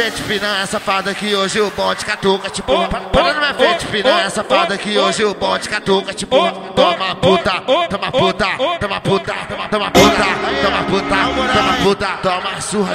frente, piranha safada, que hoje o bonde catuca, tipo. Para na minha frente, piranha safada, que hoje o bonde catuca, tipo. Toma puta, toma puta, toma puta, toma puta, toma puta, toma puta, toma surra